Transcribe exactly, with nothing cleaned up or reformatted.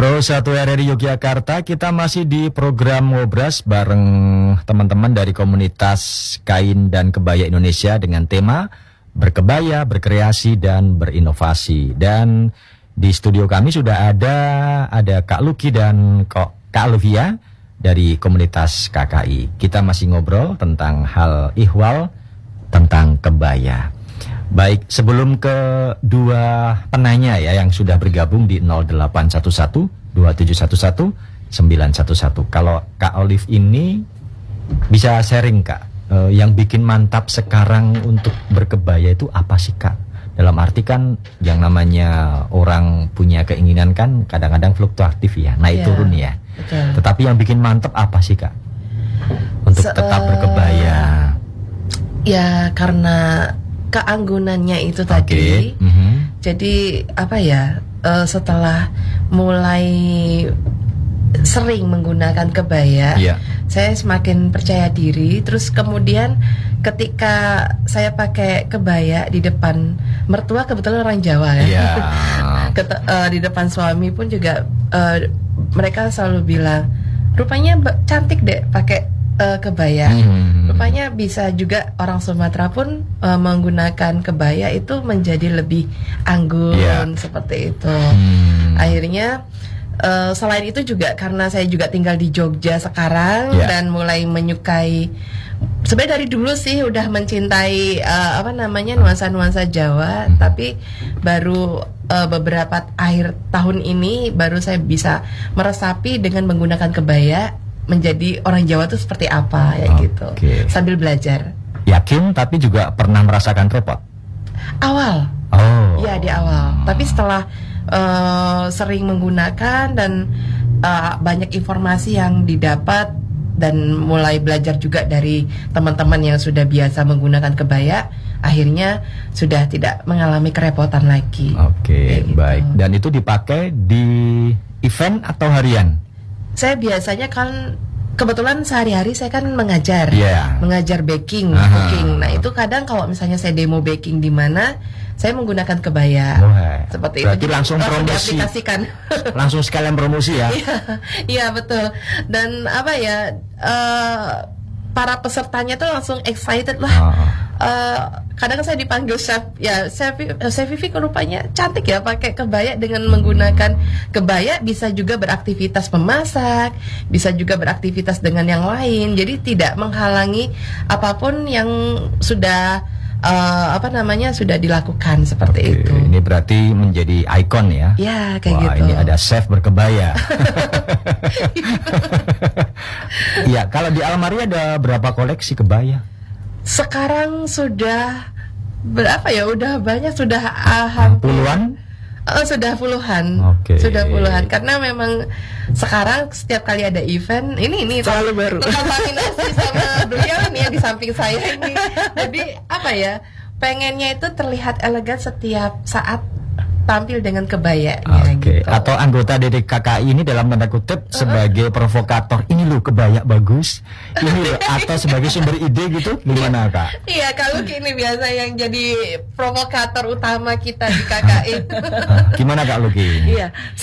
Pro satu R R I Yogyakarta, kita masih di program Ngobras bareng teman-teman dari komunitas kain dan kebaya Indonesia dengan tema berkebaya, berkreasi, dan berinovasi. Dan di studio kami sudah ada ada Kak Luki dan Kak Alvia dari komunitas K K I. Kita masih ngobrol tentang hal ihwal, tentang kebaya. Baik, sebelum ke dua penanya ya yang sudah bergabung di nol delapan satu satu dua tujuh satu satu sembilan satu satu. Kalau Kak Olive ini bisa sharing Kak, eh, yang bikin mantap sekarang untuk berkebaya itu apa sih Kak? Dalam arti kan yang namanya orang punya keinginan kan kadang-kadang fluktuatif ya, naik ya, turun ya. Betul. Tetapi yang bikin mantap apa sih Kak? Untuk Se tetap berkebaya. Ya karena keanggunannya itu Okay. tadi. Mm-hmm. Jadi apa ya? Uh, setelah mulai sering menggunakan kebaya, yeah. saya semakin percaya diri. Terus kemudian ketika saya pakai kebaya di depan mertua, kebetulan orang Jawa ya, yeah. Ket- uh, di depan suami pun juga uh, mereka selalu bilang, rupanya cantik deh pakai uh, kebaya. Hmm. Rupanya bisa juga orang Sumatera pun uh, menggunakan kebaya itu menjadi lebih anggun, yeah. seperti itu. Hmm. Akhirnya uh, selain itu juga karena saya juga tinggal di Jogja sekarang, yeah. dan mulai menyukai, sebenarnya dari dulu sih udah mencintai uh, apa namanya nuansa-nuansa Jawa, hmm. tapi baru uh, beberapa akhir tahun ini baru saya bisa meresapi dengan menggunakan kebaya menjadi orang Jawa itu seperti apa ya, okay. gitu. Sambil belajar. Yakin tapi juga pernah merasakan repot? Awal. Oh. Ya di awal. Tapi setelah uh, sering menggunakan dan uh, banyak informasi yang didapat dan mulai belajar juga dari teman-teman yang sudah biasa menggunakan kebaya, akhirnya sudah tidak mengalami kerepotan lagi. Oke, okay, baik. Gitu. Dan itu dipakai di event atau harian? Saya biasanya kan kebetulan sehari-hari saya kan mengajar, yeah. mengajar baking, cooking. Nah itu kadang kalau misalnya saya demo baking di mana, saya menggunakan kebaya. Wah, seperti berarti itu. langsung langsung promosi. diaplikasikan. Langsung sekalian promosi ya? Iya betul. Dan apa ya? Uh, para pesertanya tuh langsung excited lah. Oh. Uh, kadang saya dipanggil chef, ya chef, chef Vivi rupanya cantik ya pakai kebaya. Dengan menggunakan kebaya bisa juga beraktivitas memasak, bisa juga beraktivitas dengan yang lain. Jadi tidak menghalangi apapun yang sudah uh, apa namanya sudah dilakukan seperti Oke, itu. Ini berarti menjadi ikon ya? Ya kayak Wah, gitu. Ini ada chef berkebaya. Iya, kalau di Almari ada berapa koleksi kebaya? Sekarang sudah berapa ya? Udah banyak, sudah uh, hampir puluhan? Uh, sudah puluhan. Okay. Sudah puluhan. Karena memang sekarang setiap kali ada event, ini ini selalu baru. Kontaminasi sama beliau ini ya di samping saya ini. Jadi apa ya? Pengennya itu terlihat elegan setiap saat tampil dengan kebayanya. Oke. Gitu. Atau anggota dari K K I ini dalam tanda kutip sebagai provokator. Ini loh kebaya bagus. Ini loh, atau sebagai sumber ide gitu. Gimana Kak? Iya, kalau gini biasa yang jadi provokator utama kita di K K I. Gimana Kak Luki? Iya.